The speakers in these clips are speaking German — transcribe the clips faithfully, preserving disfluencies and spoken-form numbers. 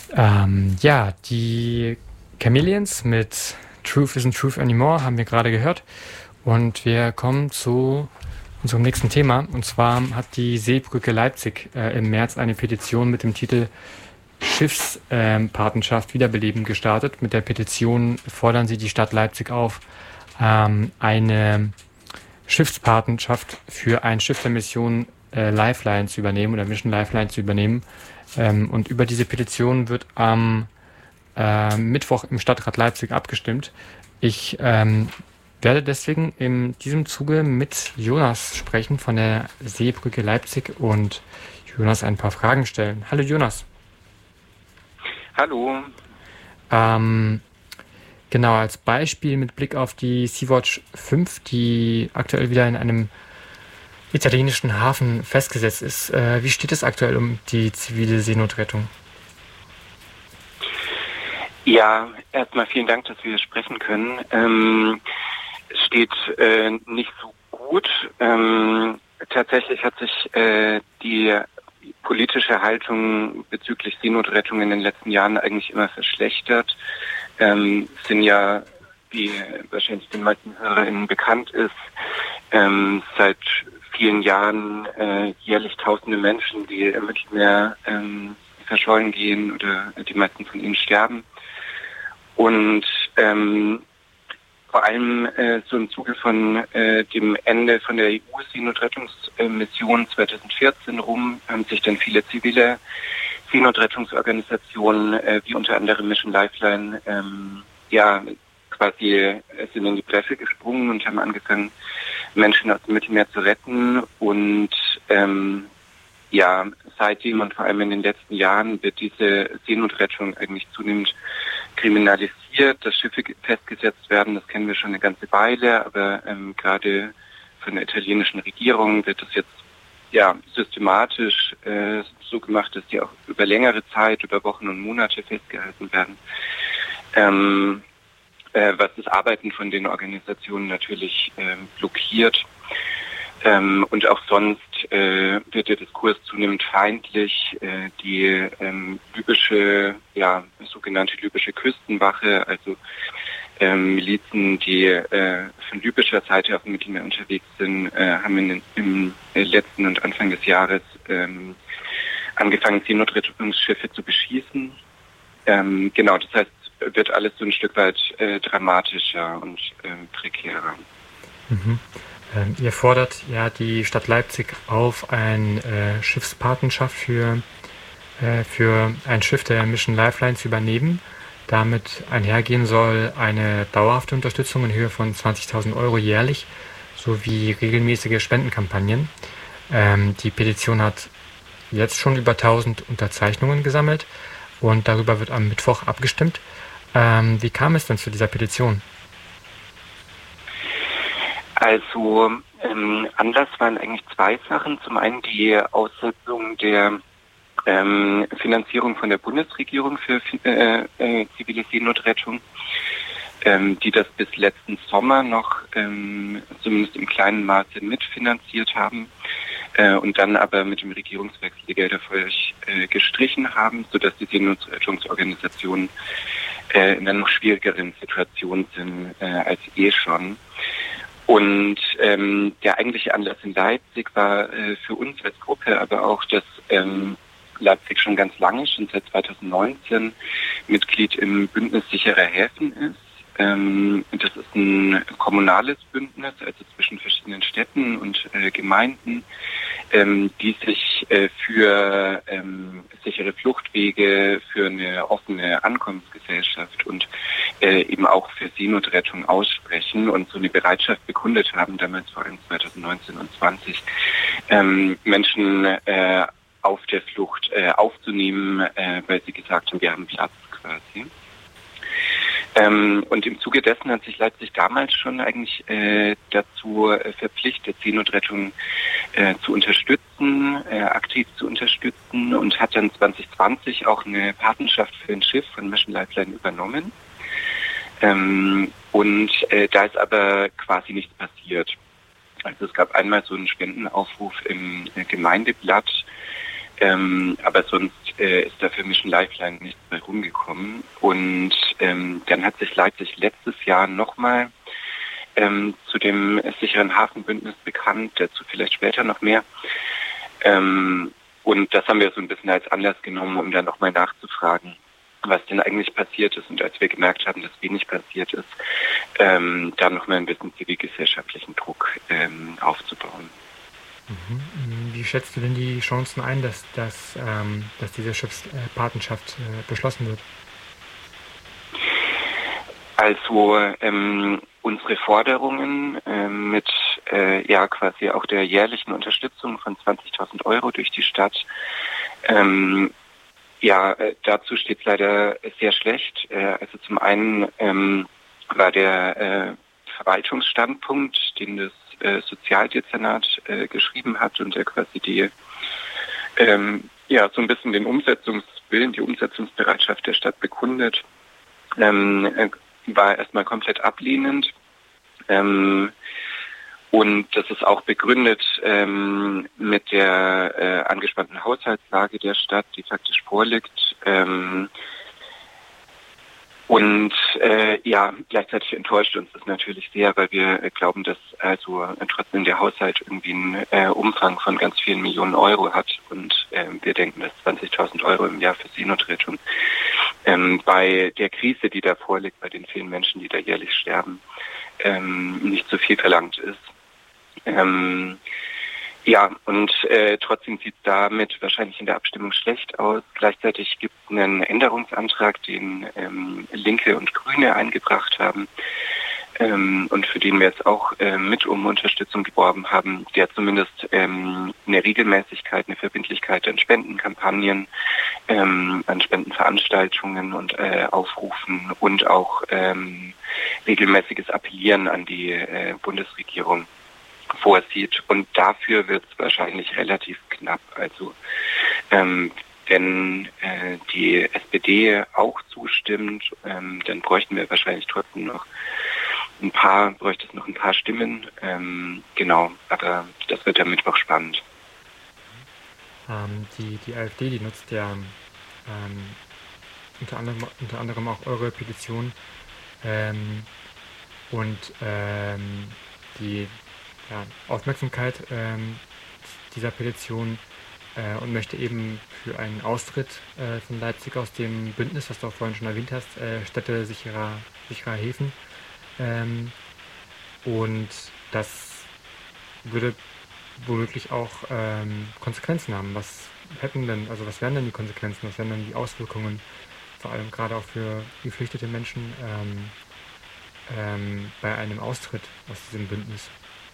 Ähm, ja, die Chameleons mit Truth Isn't Truth Anymore haben wir gerade gehört. Und wir kommen zu unserem nächsten Thema. Und zwar hat die Seebrücke Leipzig äh, im März eine Petition mit dem Titel Schiffspatenschaft wiederbeleben gestartet. Mit der Petition fordern sie die Stadt Leipzig auf, ähm, eine Schiffspatenschaft für ein Schiff der Mission äh, Lifeline zu übernehmen oder Mission Lifeline zu übernehmen. Ähm, und über diese Petition wird am äh, Mittwoch im Stadtrat Leipzig abgestimmt. Ich ähm, werde deswegen in diesem Zuge mit Jonas sprechen von der Seebrücke Leipzig und Jonas ein paar Fragen stellen. Hallo Jonas. Hallo. Ähm, genau, als Beispiel mit Blick auf die Sea-Watch fünf, die aktuell wieder in einem italienischen Hafen festgesetzt ist. Äh, wie steht es aktuell um die zivile Seenotrettung? Ja, erstmal vielen Dank, dass wir sprechen können. Ähm, es steht äh, nicht so gut. Ähm, tatsächlich hat sich äh, die politische Haltung bezüglich Seenotrettung in den letzten Jahren eigentlich immer verschlechtert. Ähm, sind ja, wie wahrscheinlich den meisten HörerInnen bekannt ist, ähm, seit vielen Jahren äh, jährlich tausende Menschen, die im Mittelmeer ähm, verschollen gehen oder die meisten von ihnen sterben. Und ähm, vor allem äh, so im Zuge von äh, dem Ende von der E U-Seenotrettungsmission zweitausendvierzehn rum haben sich dann viele zivile Seenotrettungsorganisationen äh, wie unter anderem Mission Lifeline ähm, ja quasi äh, sind in die Bresche gesprungen und haben angefangen, Menschen aus dem Mittelmeer zu retten. Und ähm, ja, seitdem und vor allem in den letzten Jahren wird diese Seenotrettung eigentlich zunehmend kriminalisiert, dass Schiffe festgesetzt werden. Das kennen wir schon eine ganze Weile, aber ähm, gerade von der italienischen Regierung wird das jetzt ja systematisch äh, so gemacht, dass die auch über längere Zeit, über Wochen und Monate festgehalten werden. Ähm, äh, was das Arbeiten von den Organisationen natürlich ähm, blockiert. Ähm, und auch sonst äh, wird der Diskurs zunehmend feindlich. Äh, die ähm, libysche, ja, sogenannte libysche Küstenwache, also ähm, Milizen, die äh, von libyscher Seite auf dem Mittelmeer unterwegs sind, äh, haben in den, im letzten und Anfang des Jahres ähm, angefangen, Seenotrettungsschiffe zu beschießen. Ähm, genau, das heißt, wird alles so ein Stück weit äh, dramatischer und äh, prekärer. Mhm. Ähm, ihr fordert ja die Stadt Leipzig auf, eine äh, Schiffspatenschaft für, äh, für ein Schiff der Mission Lifeline zu übernehmen. Damit einhergehen soll eine dauerhafte Unterstützung in Höhe von zwanzigtausend Euro jährlich sowie regelmäßige Spendenkampagnen. Ähm, die Petition hat jetzt schon über tausend Unterzeichnungen gesammelt und darüber wird am Mittwoch abgestimmt. Ähm, wie kam es denn zu dieser Petition? Also ähm, Anlass waren eigentlich zwei Sachen. Zum einen die Aussetzung der ähm, Finanzierung von der Bundesregierung für äh, äh, zivile Seenotrettung, ähm, die das bis letzten Sommer noch ähm, zumindest im kleinen Maße mitfinanziert haben äh, und dann aber mit dem Regierungswechsel die Gelder völlig äh, gestrichen haben, sodass die Seenotrettungsorganisationen äh, in einer noch schwierigeren Situation sind äh, als eh schon. Und ähm, der eigentliche Anlass in Leipzig war äh, für uns als Gruppe aber auch, dass ähm, Leipzig schon ganz lange, schon seit zweitausendneunzehn, Mitglied im Bündnis sicherer Häfen ist. Ähm, das ist ein kommunales Bündnis, also zwischen verschiedenen Städten und äh, Gemeinden, ähm, die sich äh, für ähm, sichere Fluchtwege, für eine offene Ankommensgesellschaft und äh, eben auch für Seenotrettung aussprechen und so eine Bereitschaft bekundet haben, damals vor allem zweitausendneunzehn und zwanzig, ähm, Menschen äh, auf der Flucht äh, aufzunehmen, äh, weil sie gesagt haben, wir haben Platz quasi. Ähm, und im Zuge dessen hat sich Leipzig damals schon eigentlich äh, dazu äh, verpflichtet, Seenotrettung äh, zu unterstützen, äh, aktiv zu unterstützen und hat dann zwanzig zwanzig auch eine Patenschaft für ein Schiff von Mission Lifeline übernommen. Ähm, und äh, da ist aber quasi nichts passiert. Also es gab einmal so einen Spendenaufruf im äh, Gemeindeblatt, Ähm, aber sonst äh, ist da für Mission Lifeline nichts mehr rumgekommen. Und ähm, dann hat sich Leipzig letztes Jahr nochmal ähm, zu dem sicheren Hafenbündnis bekannt, dazu vielleicht später noch mehr. Ähm, und das haben wir so ein bisschen als Anlass genommen, um dann nochmal nachzufragen, was denn eigentlich passiert ist. Und als wir gemerkt haben, dass wenig passiert ist, ähm, da nochmal ein bisschen zivilgesellschaftlichen Druck ähm, aufzubauen. Mhm. Wie schätzt du denn die Chancen ein, dass, dass, ähm, dass diese Schiffspatenschaft äh, beschlossen wird? Also ähm, unsere Forderungen ähm, mit äh, ja quasi auch der jährlichen Unterstützung von zwanzigtausend Euro durch die Stadt, ähm, ja, äh, dazu steht es leider sehr schlecht. Äh, also zum einen ähm, war der äh, Verwaltungsstandpunkt, den das äh, Sozialdezernat äh, geschrieben hat und der quasi die ähm, ja so ein bisschen den Umsetzungswillen, die Umsetzungsbereitschaft der Stadt bekundet, ähm, äh, war erstmal komplett ablehnend. Ähm, und das ist auch begründet ähm, mit der äh, angespannten Haushaltslage der Stadt, die faktisch vorliegt. Ähm, und äh, ja, gleichzeitig enttäuscht uns das natürlich sehr, weil wir äh, glauben, dass also äh, trotzdem der Haushalt irgendwie einen äh, Umfang von ganz vielen Millionen Euro hat. Und äh, wir denken, dass zwanzigtausend Euro im Jahr für Seenotrettung ähm, bei der Krise, die da vorliegt, bei den vielen Menschen, die da jährlich sterben, ähm, nicht so viel verlangt ist. Ähm, ja, und äh, trotzdem sieht es damit wahrscheinlich in der Abstimmung schlecht aus. Gleichzeitig gibt es einen Änderungsantrag, den ähm, Linke und Grüne eingebracht haben ähm, und für den wir jetzt auch äh, mit um Unterstützung geworben haben, der zumindest ähm, eine Regelmäßigkeit, eine Verbindlichkeit an Spendenkampagnen, ähm, an Spendenveranstaltungen und äh, Aufrufen und auch ähm, regelmäßiges Appellieren an die äh, Bundesregierung vorsieht. Und dafür wird es wahrscheinlich relativ knapp. Also ähm, wenn äh, die S P D auch zustimmt, ähm, dann bräuchten wir wahrscheinlich trotzdem noch ein paar, bräuchte es noch ein paar Stimmen. Ähm, genau, aber das wird am Mittwoch spannend. Ähm, die, die AfD, die nutzt ja ähm, unter, anderem, unter anderem auch eure Petition ähm, und ähm, die ja, Aufmerksamkeit ähm, dieser Petition äh, und möchte eben für einen Austritt äh, von Leipzig aus dem Bündnis, was du auch vorhin schon erwähnt hast, äh, Städte sicherer, sicherer Häfen. Ähm, und das würde womöglich auch ähm, Konsequenzen haben. Was hätten denn, also was wären denn die Konsequenzen, was wären denn die Auswirkungen, vor allem gerade auch für geflüchtete Menschen ähm, ähm, bei einem Austritt aus diesem Bündnis?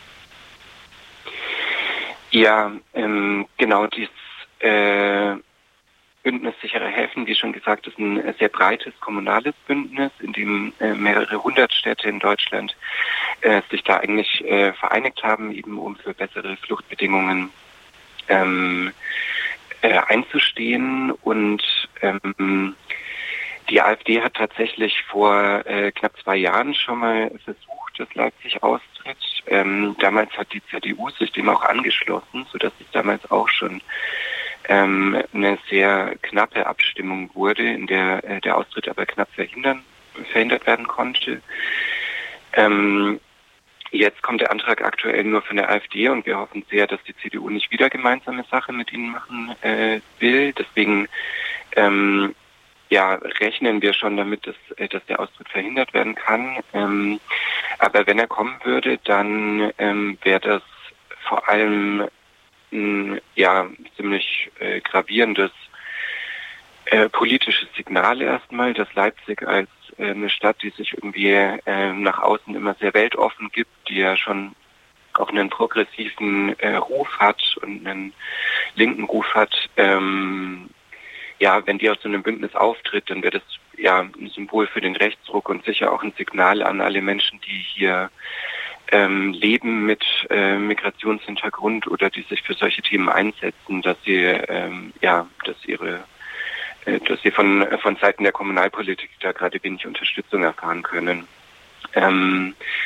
Ja, ähm, genau, dieses äh, Bündnis sichere Häfen, wie schon gesagt, ist ein sehr breites kommunales Bündnis, in dem äh, mehrere hundert Städte in Deutschland äh, sich da eigentlich äh, vereinigt haben, eben um für bessere Fluchtbedingungen ähm, äh, einzustehen. Und ähm, die AfD hat tatsächlich vor äh, knapp zwei Jahren schon mal versucht, dass Leipzig austritt. Ähm, damals hat die C D U sich dem auch angeschlossen, sodass es damals auch schon ähm, eine sehr knappe Abstimmung wurde, in der äh, der Austritt aber knapp verhindern, verhindert werden konnte. Ähm, jetzt kommt der Antrag aktuell nur von der AfD und wir hoffen sehr, dass die C D U nicht wieder gemeinsame Sache mit ihnen machen äh, will. Deswegen ähm, ja, rechnen wir schon damit, dass, dass der Austritt verhindert werden kann. Ähm, aber wenn er kommen würde, dann ähm, wäre das vor allem ein ja, ziemlich äh, gravierendes äh, politisches Signal erstmal, dass Leipzig als äh, eine Stadt, die sich irgendwie äh, nach außen immer sehr weltoffen gibt, die ja schon auch einen progressiven äh, Ruf hat und einen linken Ruf hat, ähm, ja, wenn die aus so einem Bündnis auftritt, dann wäre das ja ein Symbol für den Rechtsruck und sicher auch ein Signal an alle Menschen, die hier ähm, leben mit äh, Migrationshintergrund oder die sich für solche Themen einsetzen, dass sie ähm, ja, dass ihre, äh, dass sie von von Seiten der Kommunalpolitik da gerade wenig Unterstützung erfahren können. Ähm,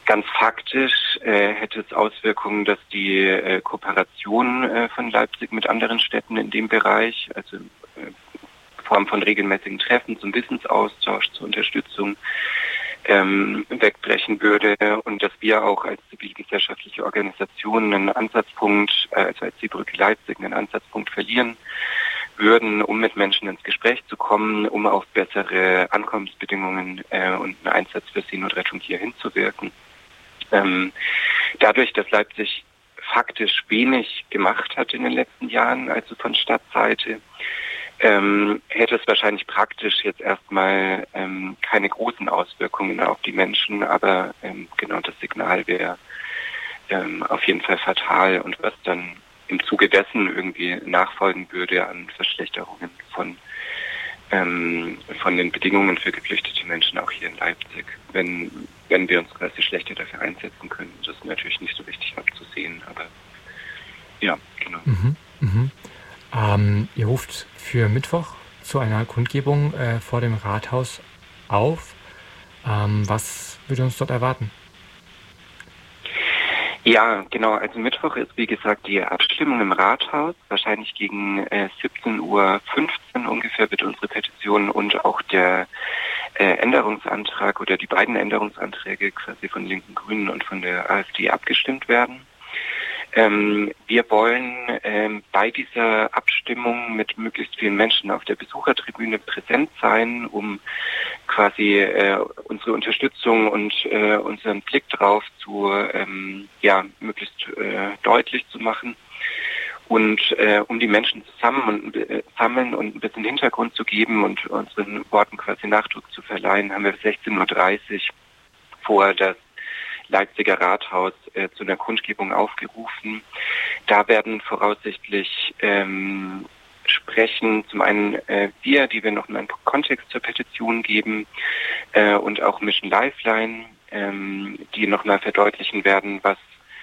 Ganz faktisch äh, hätte es Auswirkungen, dass die äh, Kooperation äh, von Leipzig mit anderen Städten in dem Bereich, also äh, Form von regelmäßigen Treffen zum Wissensaustausch, zur Unterstützung, ähm, wegbrechen würde und dass wir auch als zivilgesellschaftliche Organisation einen Ansatzpunkt, äh, also als Seebrücke Leipzig einen Ansatzpunkt verlieren würden, um mit Menschen ins Gespräch zu kommen, um auf bessere Ankommensbedingungen äh, und einen Einsatz für Seenotrettung hier hinzuwirken. Ähm, dadurch, dass Leipzig faktisch wenig gemacht hat in den letzten Jahren, also von Stadtseite, ähm, hätte es wahrscheinlich praktisch jetzt erstmal ähm, keine großen Auswirkungen auf die Menschen, aber ähm, genau das Signal wäre ähm, auf jeden Fall fatal und was dann im Zuge dessen irgendwie nachfolgen würde an Verschlechterungen von ähm, von den Bedingungen für geflüchtete Menschen auch hier in Leipzig, wenn wenn wir uns quasi schlechter dafür einsetzen können. Das ist natürlich nicht so richtig abzusehen, aber ja, genau. Mhm, mhm. Ähm, ihr ruft für Mittwoch zu einer Kundgebung äh, vor dem Rathaus auf. Ähm, was würde uns dort erwarten? Ja, genau. Also Mittwoch ist, wie gesagt, die Abstimmung im Rathaus. Wahrscheinlich gegen äh, siebzehn Uhr fünfzehn ungefähr wird unsere Petition und auch der äh, Änderungsantrag oder die beiden Änderungsanträge quasi von Linken, Grünen und von der AfD abgestimmt werden. Ähm, wir wollen ähm, bei dieser Abstimmung mit möglichst vielen Menschen auf der Besuchertribüne präsent sein, um quasi äh, unsere Unterstützung und äh, unseren Blick drauf zu ähm, ja möglichst äh, deutlich zu machen und äh, um die Menschen zusammen und äh, sammeln und ein bisschen Hintergrund zu geben und unseren Worten quasi Nachdruck zu verleihen, haben wir sechzehn Uhr dreißig vor das Leipziger Rathaus äh, zu einer Kundgebung aufgerufen. Da werden voraussichtlich ähm, sprechen, zum einen äh, wir, die wir noch einen Kontext zur Petition geben äh, und auch Mission Lifeline, ähm, die nochmal verdeutlichen werden, was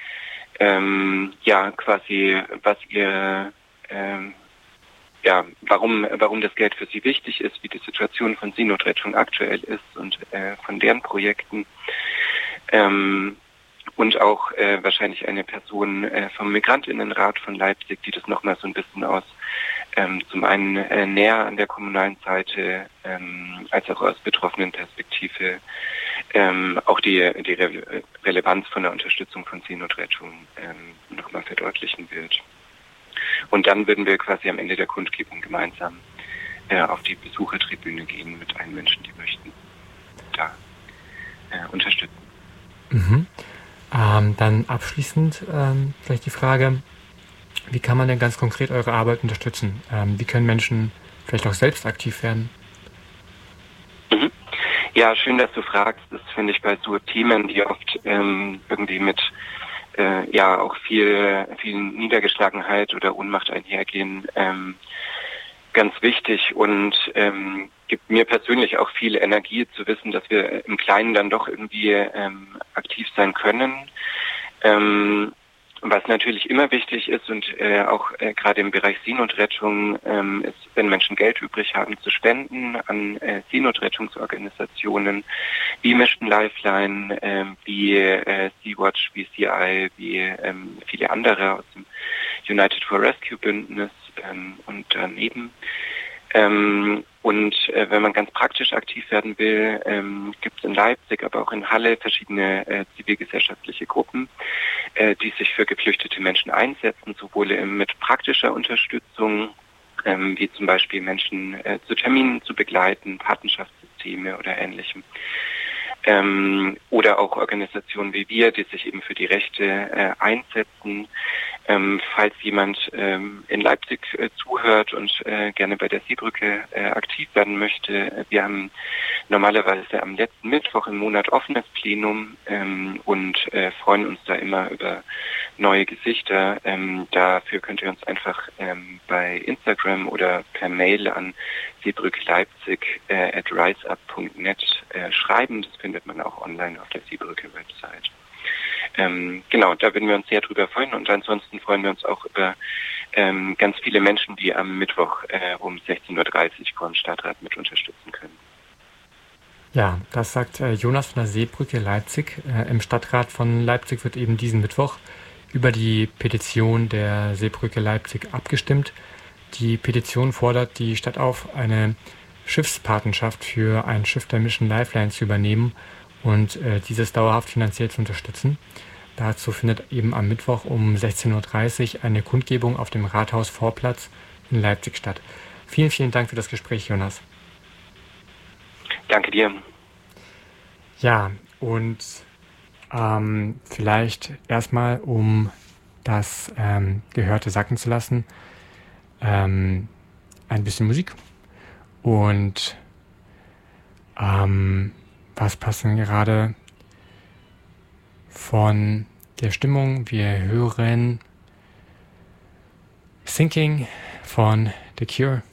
ähm, ja quasi, was ihr ähm, ja, warum warum das Geld für sie wichtig ist, wie die Situation von Seenotrettung aktuell ist und äh, von deren Projekten. Ähm, und auch äh, wahrscheinlich eine Person äh, vom Migrantinnenrat von Leipzig, die das nochmal so ein bisschen aus ähm, zum einen äh, näher an der kommunalen Seite ähm, als auch aus betroffenen Perspektive ähm, auch die, die Re- Relevanz von der Unterstützung von Seenotrettung ähm, nochmal verdeutlichen wird. Und dann würden wir quasi am Ende der Kundgebung gemeinsam äh, auf die Besuchertribüne gehen mit allen Menschen, die möchten, da äh, unterstützen. Mhm. Ähm, dann abschließend ähm, vielleicht die Frage, wie kann man denn ganz konkret eure Arbeit unterstützen? Ähm, wie können Menschen vielleicht auch selbst aktiv werden? Mhm. Ja, schön, dass du fragst. Das finde ich bei so Themen, die oft ähm, irgendwie mit äh, ja auch viel, viel Niedergeschlagenheit oder Ohnmacht einhergehen, ähm, ganz wichtig und ähm, gibt mir persönlich auch viel Energie zu wissen, dass wir im Kleinen dann doch irgendwie ähm, aktiv sein können. Ähm, was natürlich immer wichtig ist und äh, auch äh, gerade im Bereich Seenotrettung ähm, ist, wenn Menschen Geld übrig haben, zu spenden an äh, Seenotrettungsorganisationen wie Mission Lifeline, äh, wie äh, Sea-Watch, wie C I, wie ähm, viele andere aus dem United for Rescue Bündnis ähm, und daneben. Ähm, und äh, wenn man ganz praktisch aktiv werden will, ähm, gibt es in Leipzig, aber auch in Halle verschiedene äh, zivilgesellschaftliche Gruppen, äh, die sich für geflüchtete Menschen einsetzen, sowohl äh, mit praktischer Unterstützung, ähm, wie zum Beispiel Menschen äh, zu Terminen zu begleiten, Patenschaftssysteme oder Ähnlichem. Ähm, oder auch Organisationen wie wir, die sich eben für die Rechte äh, einsetzen. Ähm, falls jemand ähm, in Leipzig äh, zuhört und äh, gerne bei der Seebrücke äh, aktiv werden möchte, wir haben normalerweise am letzten Mittwoch im Monat offenes Plenum ähm, und äh, freuen uns da immer über neue Gesichter. Ähm, dafür könnt ihr uns einfach ähm, bei Instagram oder per Mail an seebrückeleipzig äh, at riseup punkt net äh, schreiben. Das findet man auch online auf der Seebrücke-Website. Ähm, genau, da würden wir uns sehr drüber freuen und ansonsten freuen wir uns auch über ähm, ganz viele Menschen, die am Mittwoch äh, um sechzehn Uhr dreißig vor dem Stadtrat mit unterstützen können. Ja, das sagt äh, Jonas von der Seebrücke Leipzig. Äh, Im Stadtrat von Leipzig wird eben diesen Mittwoch über die Petition der Seebrücke Leipzig abgestimmt. Die Petition fordert die Stadt auf, eine Schiffspatenschaft für ein Schiff der Mission Lifeline zu übernehmen und äh, dieses dauerhaft finanziell zu unterstützen. Dazu findet eben am Mittwoch um sechzehn Uhr dreißig eine Kundgebung auf dem Rathausvorplatz in Leipzig statt. Vielen, vielen Dank für das Gespräch, Jonas. Danke dir. Ja, und ähm, vielleicht erstmal, um das ähm, Gehörte sacken zu lassen, ähm, ein bisschen Musik. Und ähm, was passt denn gerade von der Stimmung? Wir hören Thinking von The Cure.